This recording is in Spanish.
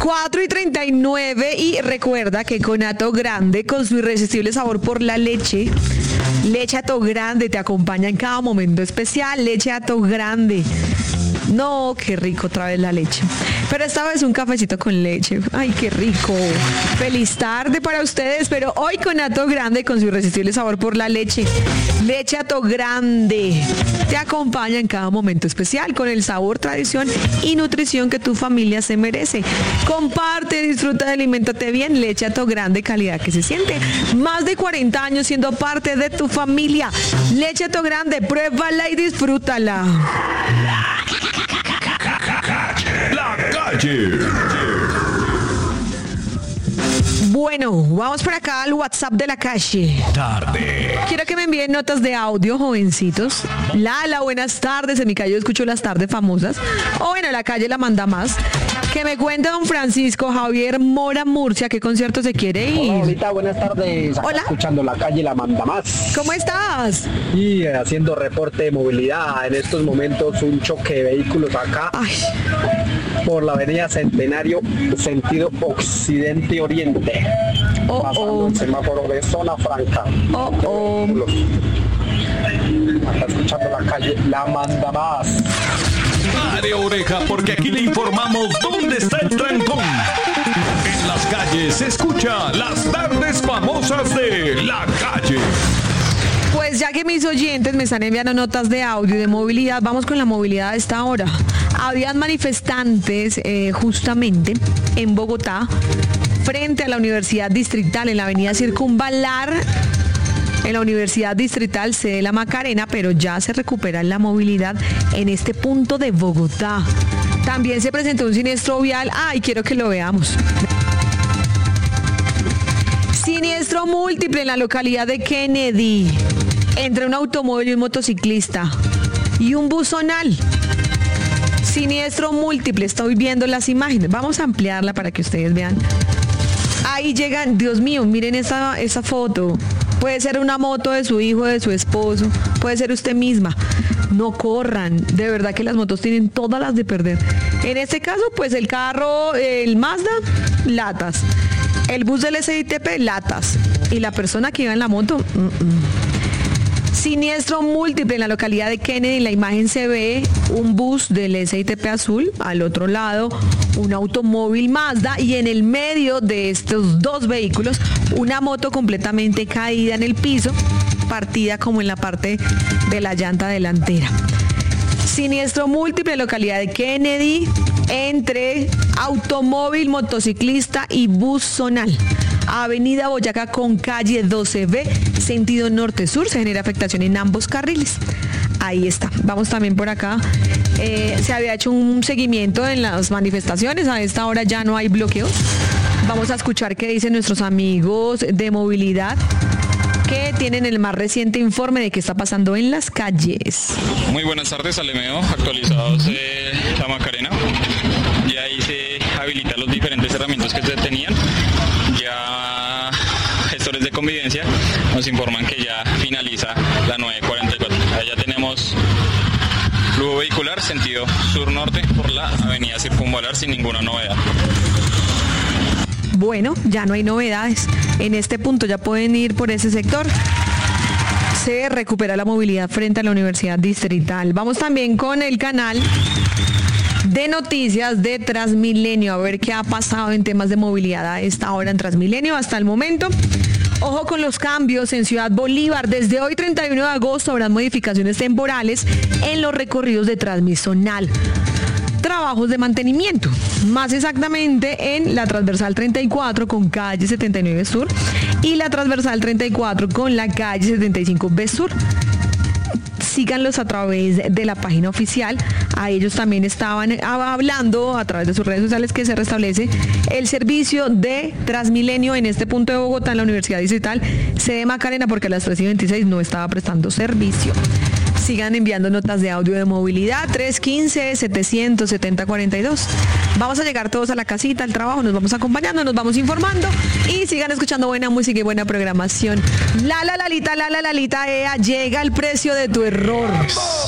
4:39 y recuerda que con Ato Grande, con su irresistible sabor por la leche, Leche Ato Grande te acompaña en cada momento especial. Leche Ato Grande. No, qué rico otra vez la leche. Pero esta vez un cafecito con leche. Ay, qué rico. Feliz tarde para ustedes, pero hoy con Ato Grande, con su irresistible sabor por la leche. Leche Ato Grande te acompaña en cada momento especial con el sabor, tradición y nutrición que tu familia se merece. Comparte, disfruta, aliméntate bien. Leche Ato Grande, calidad que se siente. Más de 40 años siendo parte de tu familia. Leche Ato Grande, pruébala y disfrútala. La calle. Bueno, vamos por acá al WhatsApp de la calle. Tarde. Quiero que me envíen notas de audio, jovencitos. Lala, buenas tardes. En mi calle yo escucho las tardes famosas. O bueno, la calle la manda más. Que me cuente don Francisco Javier Mora Murcia qué concierto se quiere ir. Hola, Olita, buenas tardes. Acá Hola. Escuchando la calle la manda más. ¿Cómo estás? Y haciendo reporte de movilidad. En estos momentos un choque de vehículos acá Ay, por la avenida Centenario, sentido occidente-oriente. Pasando el semáforo de zona franca. Acá escuchando la calle la manda más. Pare oreja, porque aquí le informamos dónde está el trancón. En las calles se escucha las tardes famosas de la calle. Pues ya que mis oyentes me están enviando notas de audio y de movilidad, vamos con la movilidad a esta hora. Habían manifestantes justamente en Bogotá, frente a la Universidad Distrital, en la avenida Circunvalar, en la Universidad Distrital sede La Macarena, pero ya se recupera la movilidad en este punto de Bogotá. También se presentó un siniestro vial. Ay, quiero que lo veamos. Siniestro múltiple en la localidad de Kennedy, entre un automóvil y un motociclista y un bus zonal. Siniestro múltiple, estoy viendo las imágenes. Vamos a ampliarla para que ustedes vean. Ahí llegan, Dios mío, miren esa foto. Puede ser una moto de su hijo, de su esposo, puede ser usted misma. No corran, de verdad que las motos tienen todas las de perder. En este caso, pues el carro, el Mazda, latas. El bus del SITP, latas. Y la persona que iba en la moto, Siniestro múltiple en la localidad de Kennedy. En la imagen se ve un bus del SITP azul, al otro lado un automóvil Mazda y en el medio de estos dos vehículos una moto completamente caída en el piso, partida como en la parte de la llanta delantera. Siniestro múltiple en la localidad de Kennedy entre automóvil, motociclista y bus zonal. Avenida Boyacá con calle 12B, sentido norte-sur, se genera afectación en ambos carriles. Ahí está. Vamos también por acá. Se había hecho un seguimiento en las manifestaciones. A esta hora ya no hay bloqueos. Vamos a escuchar qué dicen nuestros amigos de movilidad, que tienen el más reciente informe de qué está pasando en las calles. Muy buenas tardes, Alemeo, actualizados de La Macarena. Ya ahí se habilitan los diferentes herramientas que se tenían. Ya gestores de convivencia nos informan que ya finaliza la 944. Allá tenemos flujo vehicular sentido sur-norte por la avenida Circunvalar sin ninguna novedad. Bueno, ya no hay novedades. En este punto ya pueden ir por ese sector. Se recupera la movilidad frente a la Universidad Distrital. Vamos también con el canal de noticias de Transmilenio, a ver qué ha pasado en temas de movilidad a esta hora en Transmilenio hasta el momento. Ojo con los cambios en Ciudad Bolívar. Desde hoy, 31 de agosto, habrán modificaciones temporales en los recorridos de Transmisonal. Trabajos de mantenimiento, más exactamente en la transversal 34 con calle 79 Sur y la transversal 34 con la calle 75 B Sur. Síganlos a través de la página oficial. A ellos también estaban hablando a través de sus redes sociales que se restablece el servicio de Transmilenio en este punto de Bogotá, en la Universidad Distrital, sede Macarena, porque a las 3:26 no estaba prestando servicio. Sigan enviando notas de audio de movilidad, 315-770-42. Vamos a llegar todos a la casita, al trabajo, nos vamos acompañando, nos vamos informando y sigan escuchando buena música y buena programación. Lalita, llega el precio de tu error.